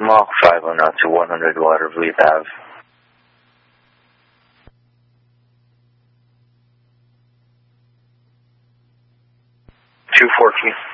Mach 50 knots to 100 Watervliet Ave. 214.